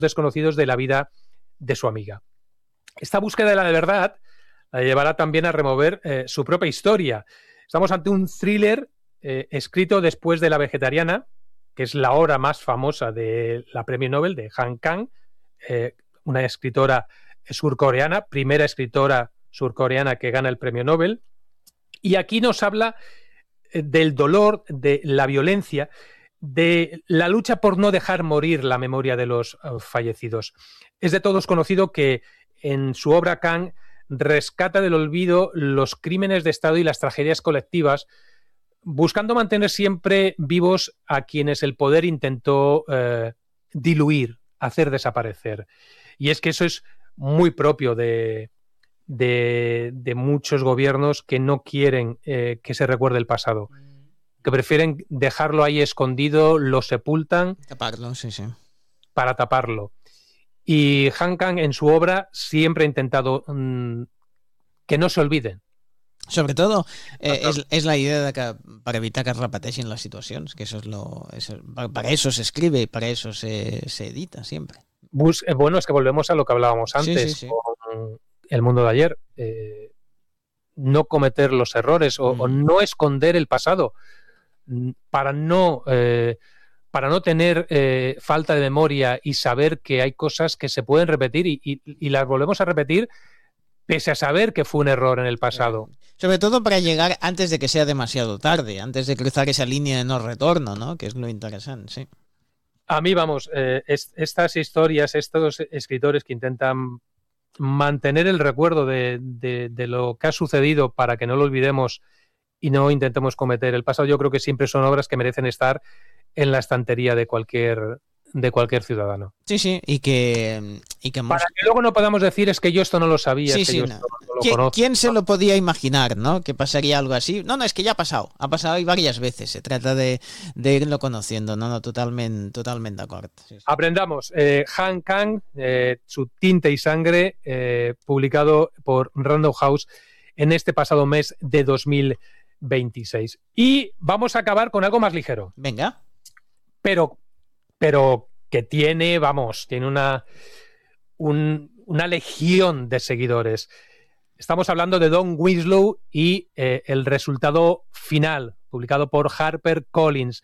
desconocidos de la vida de su amiga. Esta búsqueda de la verdad la llevará también a remover su propia historia. Estamos ante un thriller escrito después de La vegetariana, que es la obra más famosa de la premio Nobel de Han Kang, una escritora surcoreana, primera escritora surcoreana que gana el premio Nobel. Y aquí nos habla del dolor, de la violencia, de la lucha por no dejar morir la memoria de los fallecidos. Es de todos conocido que en su obra Kang rescata del olvido los crímenes de Estado y las tragedias colectivas, buscando mantener siempre vivos a quienes el poder intentó diluir, hacer desaparecer. Y es que eso es muy propio de muchos gobiernos que no quieren que se recuerde el pasado, que prefieren dejarlo ahí escondido, lo sepultan. Taparlo, sí. Para taparlo. Y Han Kang en su obra siempre ha intentado que no se olviden. Sobre todo, és la idea de que per evitar que es repeteixin les situacions, que para eso se escribe y para eso se edita siempre. Bueno, es que volvemos a lo que hablábamos antes, sí. Con El mundo de ayer. No cometer los errores o no esconder el pasado para no tener falta de memoria y saber que hay cosas que se pueden repetir y las volvemos a repetir pese a saber que fue un error en el pasado. Sobre todo para llegar antes de que sea demasiado tarde, antes de cruzar esa línea de no retorno, ¿no? Que es lo interesante, sí. A mí, vamos, estas historias, estos escritores que intentan mantener el recuerdo de lo que ha sucedido para que no lo olvidemos y no intentemos cometer el pasado, yo creo que siempre son obras que merecen estar en la estantería de cualquier ciudadano. Sí, y que para que luego no podamos decir es que yo esto no lo sabía, sí, es que yo no. esto no lo conozco. ¿Quién se lo podía imaginar, no? Que pasaría algo así. No, es que ya ha pasado y varias veces. Se trata de irlo conociendo, no, totalmente de acuerdo. Sí. Aprendamos. Han Kang, su Tinta y Sangre, publicado por Random House en este pasado mes de 2026. Y vamos a acabar con algo más ligero. Venga. Pero que tiene una legión de seguidores. Estamos hablando de Don Winslow y el resultado final, publicado por HarperCollins.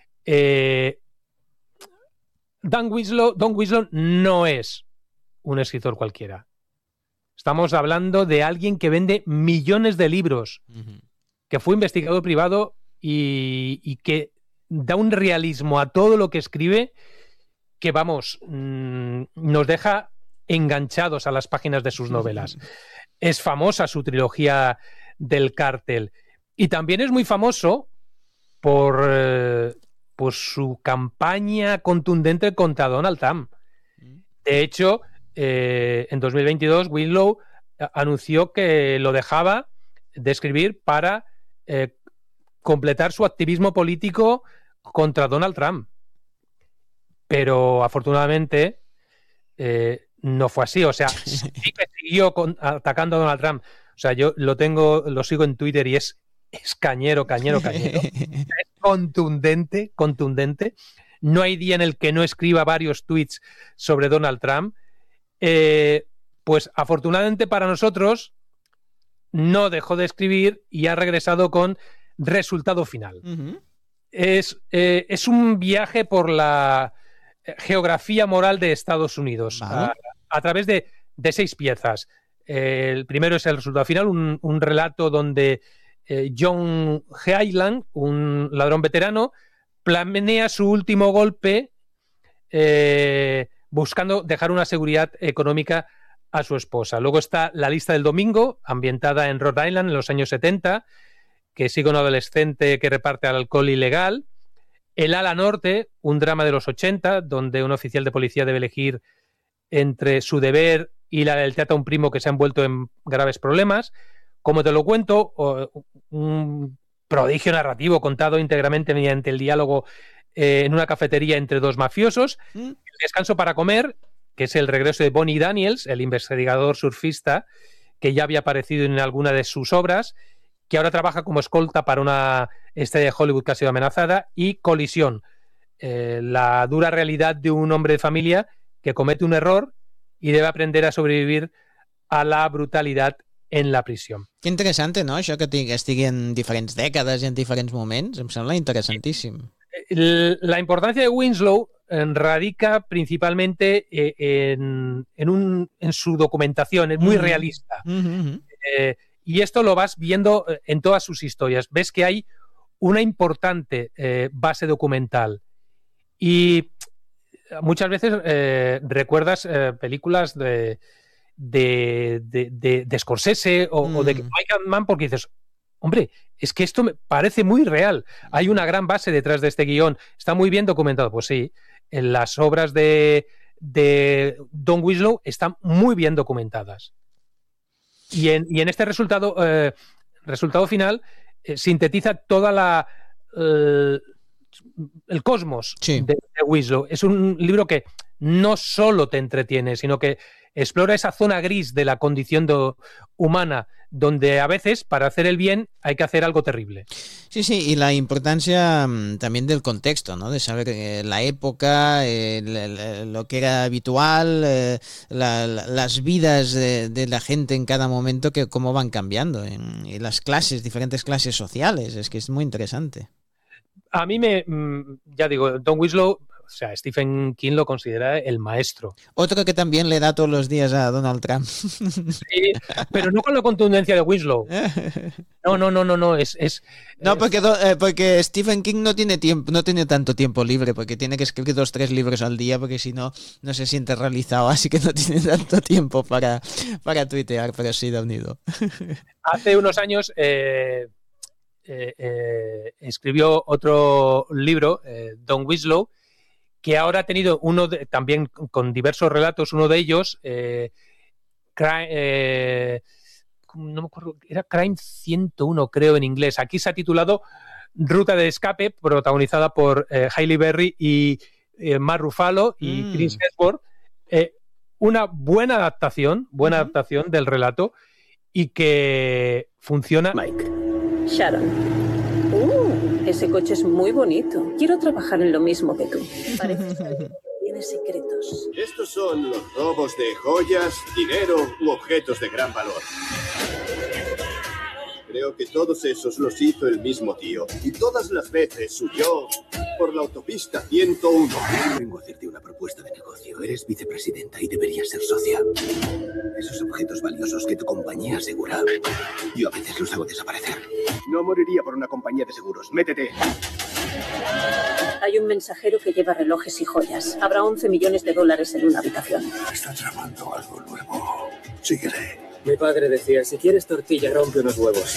Don Winslow no es un escritor cualquiera. Estamos hablando de alguien que vende millones de libros, que fue investigador privado y que da un realismo a todo lo que escribe que, vamos, nos deja enganchados a las páginas de sus novelas. Es famosa su trilogía del cártel y también es muy famoso por su campaña contundente contra Donald Trump. De hecho, en 2022 Winslow anunció que lo dejaba de escribir para completar su activismo político contra Donald Trump. Pero afortunadamente no fue así. O sea, sí que siguió atacando a Donald Trump. O sea, yo lo sigo en Twitter y es cañero. Es contundente. No hay día en el que no escriba varios tweets sobre Donald Trump. Pues afortunadamente para nosotros no dejó de escribir y ha regresado con Resultado Final. Es un viaje por la geografía moral de Estados Unidos, a través de 6 piezas. El primero es El Resultado Final, un relato donde John Hyland, un ladrón veterano, planea su último golpe buscando dejar una seguridad económica a su esposa. Luego está La lista del domingo, ambientada en Rhode Island en los años 70, que sigue un adolescente que reparte alcohol ilegal. El ala norte, un drama de los 80, donde un oficial de policía debe elegir entre su deber y la lealtad a un primo que se ha envuelto en graves problemas. Como te lo cuento, un prodigio narrativo contado íntegramente mediante el diálogo en una cafetería entre 2 mafiosos. El descanso para comer, que es el regreso de Bonnie Daniels, el investigador surfista que ya había aparecido en alguna de sus obras, que ahora trabaja como escolta para una estrella de Hollywood que ha sido amenazada. Y Colisión, la dura realidad de un hombre de familia que comete un error i debe aprender a sobrevivir a la brutalitat en la prisió. Que interessant, no? Això que estigui en diferents dècades i en diferents moments, em sembla interessantíssim. La importancia de Winslow radica principalmente en su documentación, es muy realista. Y esto lo vas viendo en todas sus historias. Ves que hay una importante base documental. Y muchas veces recuerdas películas de Scorsese o de Michael Mann porque dices, hombre, es que esto me parece muy real. Hay una gran base detrás de este guión. Está muy bien documentado. Pues sí, en las obras de Don Winslow están muy bien documentadas. Y en este resultado final sintetiza toda el cosmos de Winslow. Es un libro que no solo te entretiene, sino que explora esa zona gris de la condición humana, donde a veces, para hacer el bien, hay que hacer algo terrible. Sí, y la importancia también del contexto, ¿no? De saber la época, lo que era habitual, las vidas de la gente en cada momento, que cómo van cambiando, y las diferentes clases sociales. Es que es muy interesante. A mí ya digo, Don Winslow, o sea, Stephen King lo considera el maestro. Otro que también le da todos los días a Donald Trump. Sí, pero no con la contundencia de Winslow. No. No, porque Stephen King no tiene tanto tiempo libre, porque tiene que escribir 2 o 3 libros al día, porque si no, no se siente realizado, así que no tiene tanto tiempo para tuitear, pero sí da unido. Hace unos años escribió otro libro, Don Winslow, que ahora ha tenido también con diversos relatos, uno de ellos, no me acuerdo, era Crime 101, creo, en inglés. Aquí se ha titulado Ruta de Escape, protagonizada por Halle Berry y Mark Ruffalo y Chris Hemsworth. Una buena adaptación del relato y que funciona. Mike. Sharon. Ese coche es muy bonito. Quiero trabajar en lo mismo que tú. Parece que tienes secretos. Estos son los robos de joyas, dinero u objetos de gran valor. Creo que todos esos los hizo el mismo tío. Y todas las veces huyó por la autopista 101. Vengo a hacerte una propuesta de negocio. Eres vicepresidenta y deberías ser socia. Esos objetos valiosos que tu compañía asegura, yo a veces los hago desaparecer. No moriría por una compañía de seguros. Métete. Hay un mensajero que lleva relojes y joyas. Habrá $11 millones en una habitación. Está tramando algo nuevo. Síguele. Mi padre decía, si quieres tortilla, rompe unos huevos.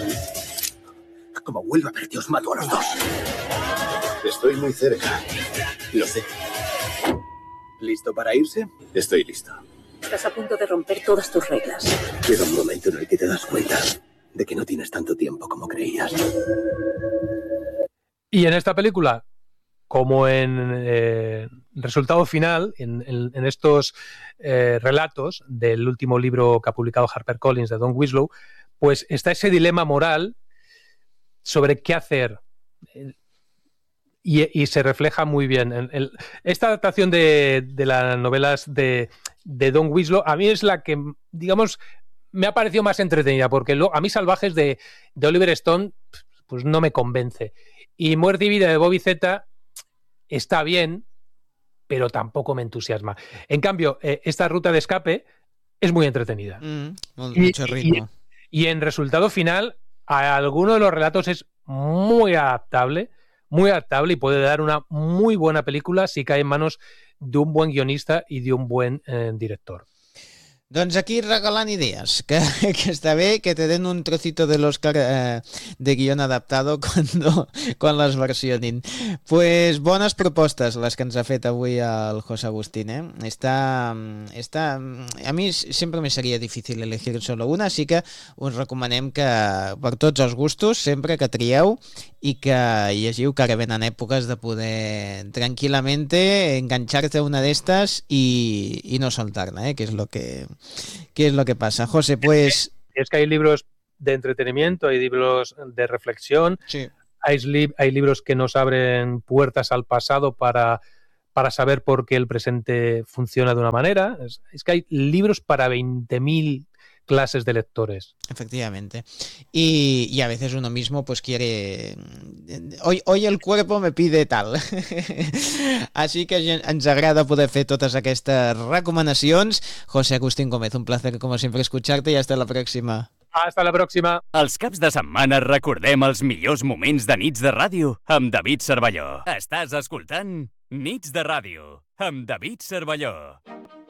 Como vuelva a verte, os mato a los dos. Estoy muy cerca. Lo sé. ¿Listo para irse? Estoy listo. Estás a punto de romper todas tus reglas. Llega un momento en el que te das cuenta de que no tienes tanto tiempo como creías. Y en esta película, como en resultado final, en estos relatos del último libro que ha publicado HarperCollins de Don Winslow, pues está ese dilema moral sobre qué hacer. Y se refleja muy bien. Esta adaptación de las novelas de Don Winslow a mí es la que, digamos, me ha parecido más entretenida, porque a mí Salvajes de Oliver Stone pues no me convence. Y Muerte y Vida de Bobby Z está bien, pero tampoco me entusiasma. En cambio, esta Ruta de Escape es muy entretenida. Mucho ritmo. Y en resultado final, a alguno de los relatos es muy adaptable y puede dar una muy buena película si cae en manos de un buen guionista y de un buen director. Doncs aquí regalant idees, que està bé que te den un trocito de l'Oscar de guión adaptado quan les versionin. Pues bones propostes les que ens ha fet avui el José Agustín, eh? A mi sempre me seria difícil elegir solo una, així que us recomanem que per tots els gustos, sempre que trieu i que llegiu, que ara venen èpoques de poder tranquil·lamente engancharte a una d'estes i no soltar-la, que és lo que pasa. José, pues... Es que hay libros de entretenimiento, hay libros de reflexión, sí. Hay libros que nos abren puertas al pasado para para saber por qué el presente funciona de una manera. Es que hay libros para 20.000 clases de lectores. Efectivamente. Y a veces uno mismo pues quiere... Hoy el cuerpo me pide tal. Així que ens agrada poder fer totes aquestes recomanacions. José Agustín Gómez, un placer como siempre escucharte y hasta la próxima. Hasta la próxima. Els caps de setmana recordem els millors moments de Nits de Ràdio amb David Cervelló. Estàs escoltant Nits de Ràdio amb David Cervelló.